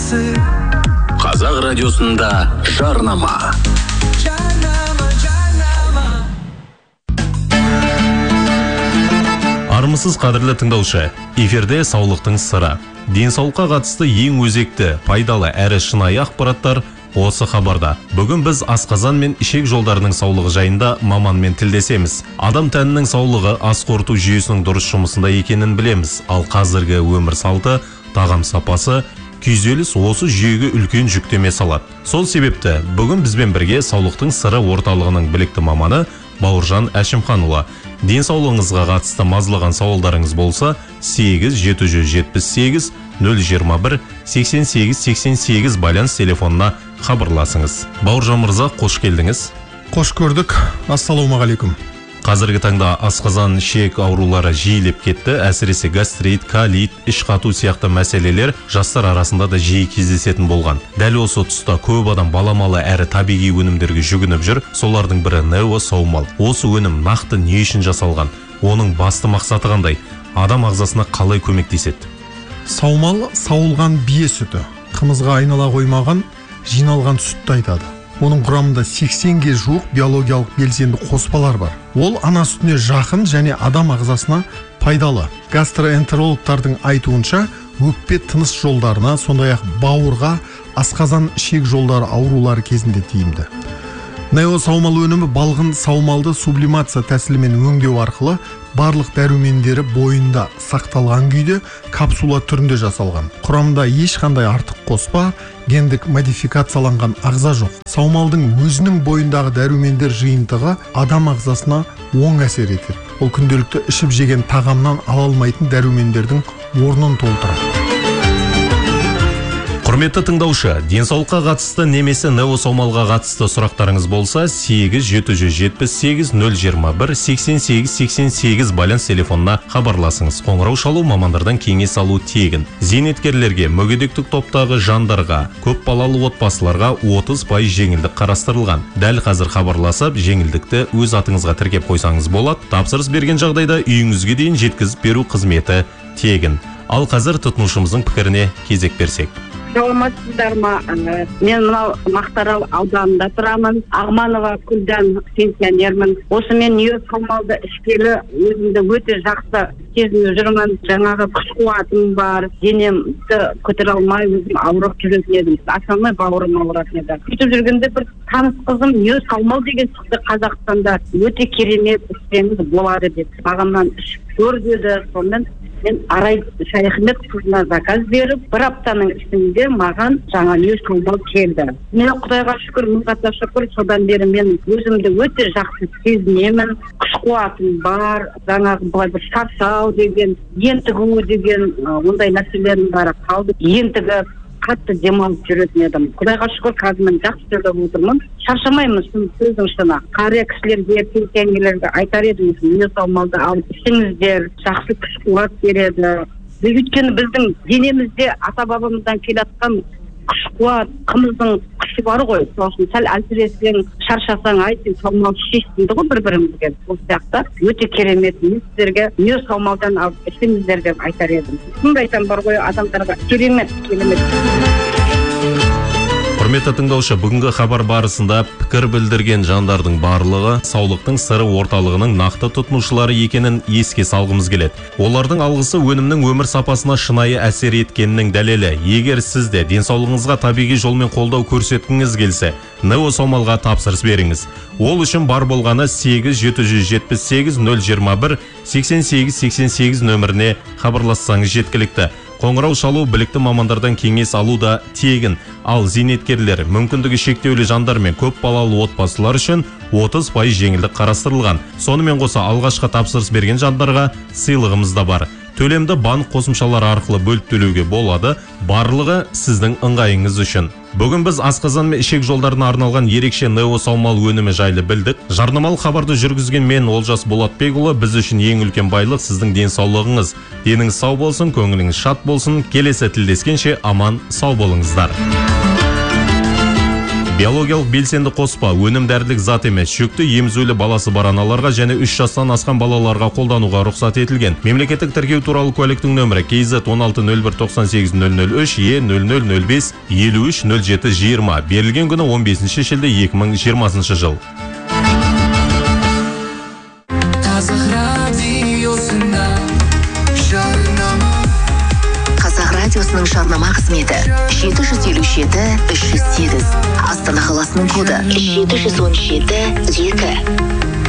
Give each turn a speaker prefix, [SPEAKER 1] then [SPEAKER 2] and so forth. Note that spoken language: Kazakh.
[SPEAKER 1] Қазақ радиосында жарнама. Армысыз қадірлі тыңдаушы, эфирде саулықтың сыры. Денсаулыққа қатысты ең өзекті, пайдалы әрі шынайы ақпараттар осы хабарда. Бүгін біз асқазан мен ішек жолдарының саулығы жайында маманмен тілдесеміз. Адам тәнінің саулығы ас қорыту жүйесінің дұрыс жұмысында екенін білеміз. Ал қазіргі өмір салты, тағам сапасы, күйзеліс осы жүйеге үлкен жүктеме салады. Сол себепті бүгін бізбен бірге саулықтың сыры орталығының білікті маманы Бауыржан Әшімханұлы. Денсаулығыңызға қатысты мазалаған сауалдарыңыз болса, 8-778-021-88-88 байланыс телефонына хабарласыңыз. Бауыржан мырза, қош келдіңіз.
[SPEAKER 2] Қош көрдік. Ассалаумағалейкум.
[SPEAKER 1] Қазіргі таңда асқазан, ішек аурулары жиілеп кетті. Әсіресе гастрит, колит, іш қату сияқты мәселелер жастар арасында да жиі кездесетін болған. Дәл осы тұста көп адам баламалы әрі табиғи өнімдерге жүгініп жүр. Солардың бірі Нео саумал. Осы өнім нақты не үшін жасалған? Оның басты мақсаты қандай? Адам ағзасына қалай көмектеседі?
[SPEAKER 2] Саумал сауылған бие сүті. Қымызға айнала қоймаған жиналған сүтті айтады. Оның құрамында 80-ге жуық биологиялық белсенді қоспалар бар. Ол ана сүтіне жақын және адам ағзасына пайдалы. Гастроэнтерологтардың айтуынша, өкпе тыныс жолдарына, сондай-ақ бауырға, асқазан ішек жолдары аурулары кезінде тиімді. Нео саумал өнімі балғын саумалды сублимация тәсілімен өңдеу арқылы барлық дәрумендері бойында сақталған күйде капсула түрінде жасалған. Құрамында ешқандай артық қоспа, гендік модификацияланған ағза жоқ. Саумалдың өзінің бойындағы дәрумендер жиынтығы адам ағзасына оң әсер етеді. Ол күнделікті ішіп жеген тағамнан ала алмайтын дәрумендердің орнын толтырады.
[SPEAKER 1] Құрметті тыңдаушы, денсаулыққа қатысты немесе Нео саумалға қатысты сұрақтарыңыз болса, 8-778-021-88-88 байланыс телефонына хабарласыңыз. Қоңырау шалу, мамандардан кеңес алу тегін. Зейнеткерлерге, мүгедектік топтағы жандарға, көп балалы отбасыларға 30% жеңілдік қарастырылған. Дәл қазір хабарласып, жеңілдікті өз атыңызға тіркеп қойсаңыз болады. Тапсырыс берген жағдайда үйіңізге дейін жеткізіп беру қызметі тегін. Ал қазір тұтынушымыздың пікіріне кезек берсек.
[SPEAKER 3] Саламатсыздар ма? Мен мынау Мақтаарал ауданында тұрамын. Ағманова Күлдан пенсионермін. Осы мен Нео саумалды ішкелі өзімді өте жақсы сезініп жүрмін. Жаңағы күш қуатым бар. Денемді көтере алмай өзім ауырып жүретін едім. Основной бауырым ауыратын еді. Сөйтіп жүргенде бір таныс қызым Нео саумал деген шықты Қазақстанда. Өте керемет ішсеңіз болады деп. Бағамнан ішіп көр деді. Сонымен мен Арай Шайхмет қызына заказ беріп, бір аптаның ішінде маған жаңа Нео саумал келді. Мен Құдайға шүкір, мыңға шүкір, содан бері мен өзімді өте жақсы сезінемін. Күш қуатым бар, жаңағы былай бір шаршау деген, ентігу деген ондай нәрселердің бәрі қалды. Ентігі қатты демалып жүретін едім. Құдайға шүкір, қазір мен жақсы жүріп отырмын. Шаршамаймын, сөздің шына. Қария кісілерге, пенсионерлерге айтар едім, Нео саумалды алып ішіңіздер, жақсы күш қуат береді. Өйткені біздің денемізде ата-бабамыздан келатқан күш қуат, қымыздың күші бар ғой. Сосын сәл әлсіресең, шаршасаң, сен саумал ішесің ғой бір-бірімізге. Сол сияқты өте керемет. Мен сіздерге Нео саумалдан алып ішіңіздер деп айтар едім. Сондай айтам бар ғой, адамдарға керемет.
[SPEAKER 1] Құрметті тыңдаушы, бүгінгі хабар барысында пікір білдірген жандардың барлығы саулықтың сыры орталығының нақты тұтынушылары екенін еске салғымыз келеді. Олардың алғысы өнімнің өмір сапасына шынайы әсер еткенінің дәлелі. Егер сіз де денсаулығыңызға табиғи жолмен қолдау көрсеткіңіз келсе, Нео саумалға тапсырыс беріңіз. Ол үшін бар болғаны 8-778-021-88-88 нөміріне хабарлассаңыз жеткілікті. Қоңырау шалу, білікті мамандардан кеңес алу да тегін. Ал зейнеткерлер, мүмкіндігі шектеулі жандар мен көп балалы отбасылар үшін 30% жеңілдік қарастырылған. Сонымен қоса алғашқы тапсырыс берген жандарға сыйлығымыз да бар. Төлемді банк қосымшалары арқылы бөліп төлеуге болады. Барлығы сіздің ыңғайыңыз үшін. Бүгін біз асқазан мен ішек жолдарына арналған ерекше Нео саумал өнімі жайлы білдік. Жарнамалық хабарды жүргізген мен Олжас Болатбекұлы. Біз үшін ең үлкен байлық сіздің денсаулығыңыз. Деніңіз сау болсын, көңіліңіз шат болсын. Келесі тілдескенше аман сау болыңыздар. Биологиялық белсенді қоспа өнімдәрілік зат емес, жүкті емізулі баласы бар аналарға және 3 жастан асқан балаларға қолдануға рұқсат етілген. Мемлекеттік тіркеу туралы куәліктің нөмірі KZ 1601980003 E0005 530720 берілген күні 15 шілде 2020 жыл.
[SPEAKER 4] Қазақ радиосының жарнама қызметі 757-308. Астана қаласының коды 717-2.